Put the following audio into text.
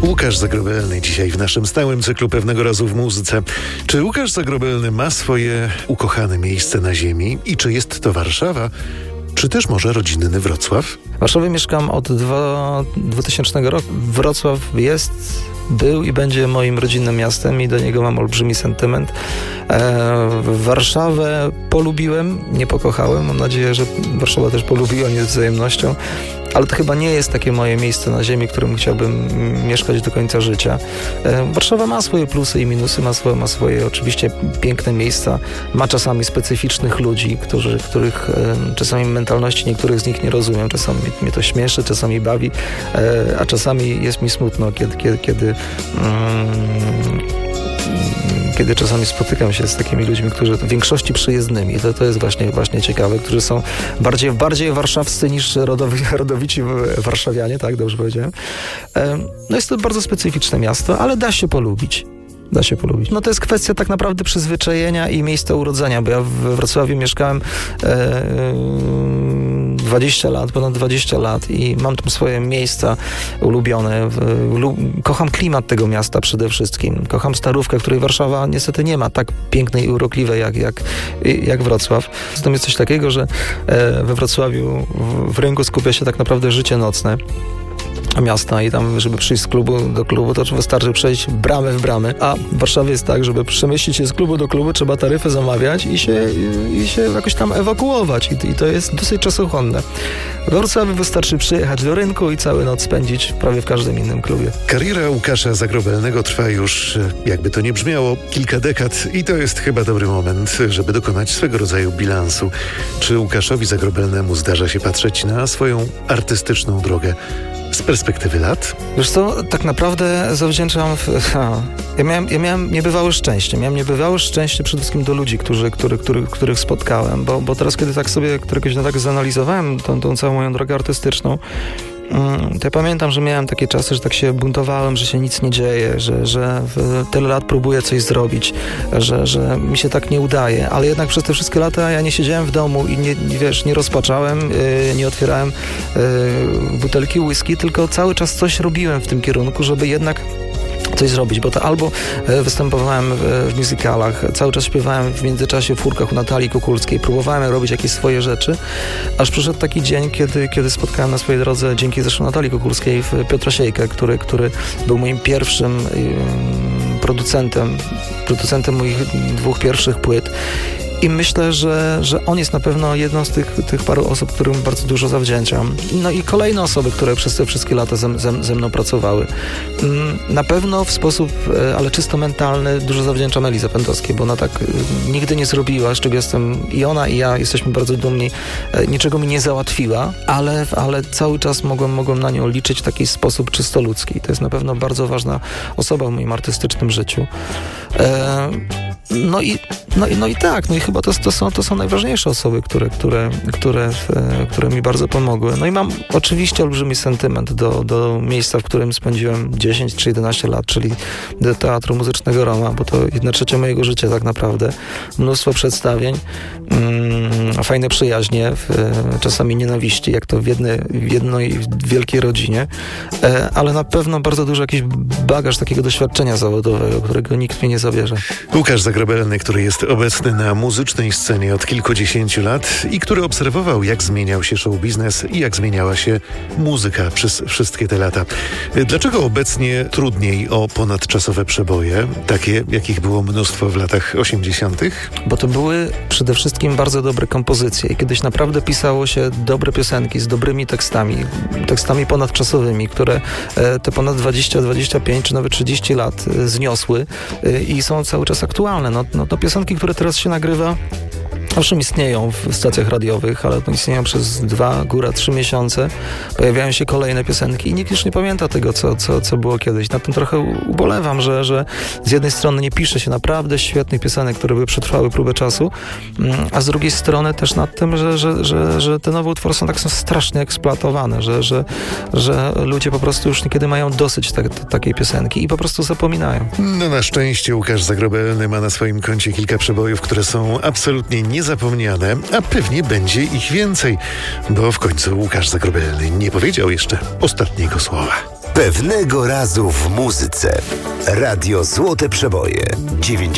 Łukasz Zagrobelny dzisiaj w naszym stałym cyklu Pewnego razu w muzyce. Czy Łukasz Zagrobelny ma swoje ukochane miejsce na ziemi i czy jest to Warszawa, czy też może rodzinny Wrocław? W Warszawie mieszkam od 2000 roku. Wrocław był i będzie moim rodzinnym miastem i do niego mam olbrzymi sentyment. Warszawę polubiłem, nie pokochałem. Mam nadzieję, że Warszawa też polubiła mnie z wzajemnością. Ale to chyba nie jest takie moje miejsce na ziemi, w którym chciałbym mieszkać do końca życia. Warszawa ma swoje plusy i minusy, ma swoje oczywiście piękne miejsca, ma czasami specyficznych ludzi, których czasami mentalności niektórych z nich nie rozumiem. Czasami mnie to śmieszy, czasami bawi, a czasami jest mi smutno, kiedy czasami spotykam się z takimi ludźmi, którzy w większości przyjezdnymi, to jest właśnie ciekawe, którzy są bardziej warszawscy niż rodowici warszawianie, tak, dobrze powiedziałem. No jest to bardzo specyficzne miasto, ale da się polubić. No to jest kwestia tak naprawdę przyzwyczajenia i miejsca urodzenia, bo ja w Wrocławiu mieszkałem ponad 20 lat i mam tam swoje miejsca ulubione. Kocham klimat tego miasta przede wszystkim. Kocham Starówkę, której Warszawa niestety nie ma tak pięknej i urokliwej jak Wrocław. Zatem jest coś takiego, że we Wrocławiu w rynku skupia się tak naprawdę życie nocne miasta i tam, żeby przyjść z klubu do klubu, to wystarczy przejść bramę w bramę, a w Warszawie jest tak, żeby przemieścić się z klubu do klubu, trzeba taryfę zamawiać i się jakoś tam ewakuować i to jest dosyć czasochłonne. W Wrocławiu wystarczy przyjechać do rynku i całą noc spędzić prawie w każdym innym klubie. Kariera Łukasza Zagrobelnego trwa już, jakby to nie brzmiało, kilka dekad i to jest chyba dobry moment, żeby dokonać swego rodzaju bilansu. Czy Łukaszowi Zagrobelnemu zdarza się patrzeć na swoją artystyczną drogę z perspektywy lat? Wiesz co, tak naprawdę zawdzięczam... Ja miałem niebywałe szczęście. Miałem niebywałe szczęście przede wszystkim do ludzi, których spotkałem, bo teraz, kiedy tak sobie któregoś dnia tak zanalizowałem tą całą moją drogę artystyczną, to ja pamiętam, że miałem takie czasy, że tak się buntowałem, że się nic nie dzieje, że tyle lat próbuję coś zrobić, że mi się tak nie udaje, ale jednak przez te wszystkie lata ja nie siedziałem w domu i nie rozpaczałem, nie otwierałem butelki whisky, tylko cały czas coś robiłem w tym kierunku, żeby jednak coś zrobić, bo to albo występowałem w musicalach, cały czas śpiewałem w międzyczasie w furkach u Natalii Kukulskiej, próbowałem robić jakieś swoje rzeczy, aż przyszedł taki dzień, kiedy spotkałem na swojej drodze, dzięki zresztą Natalii Kukulskiej, Piotra Siejkę, który był moim pierwszym producentem moich 2 pierwszych płyt. I myślę, że on jest na pewno jedną z tych paru osób, którym bardzo dużo zawdzięczam. No i kolejne osoby, które przez te wszystkie lata ze mną pracowały. Na pewno w sposób, ale czysto mentalny, dużo zawdzięczam Elize Pętowskiej, bo ona tak nigdy nie zrobiła, z czego jestem i ona, i ja jesteśmy bardzo dumni. Niczego mi nie załatwiła, ale cały czas mogłem na nią liczyć w taki sposób czysto ludzki. To jest na pewno bardzo ważna osoba w moim artystycznym życiu. No i chyba to są najważniejsze osoby, które mi bardzo pomogły. No i mam oczywiście olbrzymi sentyment do miejsca, w którym spędziłem 10 czy 11 lat, czyli do Teatru Muzycznego Roma, bo to 1/3 mojego życia tak naprawdę. Mnóstwo przedstawień, fajne przyjaźnie, czasami nienawiści, jak to w jednej wielkiej rodzinie, ale na pewno bardzo dużo jakiś bagaż takiego doświadczenia zawodowego, którego nikt mnie nie zabierze. Łukasz Zagrobelny, który jest obecny na muzycznej scenie od kilkudziesięciu lat i który obserwował, jak zmieniał się show biznes i jak zmieniała się muzyka przez wszystkie te lata. Dlaczego obecnie trudniej o ponadczasowe przeboje, takie jakich było mnóstwo w latach 80.? Bo to były przede wszystkim bardzo dobre kompozycje i kiedyś naprawdę pisało się dobre piosenki z dobrymi tekstami ponadczasowymi, które te ponad 20, 25 czy nawet 30 lat zniosły i są cały czas aktualne. No to piosenki, które teraz się nagrywa, owszem, istnieją w stacjach radiowych, ale to istnieją przez 2, góra 3 miesiące. Pojawiają się kolejne piosenki i nikt już nie pamięta tego, co było kiedyś. Na tym trochę ubolewam, że z jednej strony nie pisze się naprawdę świetnych piosenek, które by przetrwały próbę czasu, a z drugiej strony też nad tym, że te nowe utwory są strasznie eksploatowane, że ludzie po prostu już niekiedy mają dosyć takiej piosenki i po prostu zapominają. No na szczęście Łukasz Zagrobelny ma na swoim koncie kilka przebojów, które są absolutnie niezapomniane, a pewnie będzie ich więcej, bo w końcu Łukasz Zagrobelny nie powiedział jeszcze ostatniego słowa. Pewnego razu w muzyce. Radio Złote Przeboje.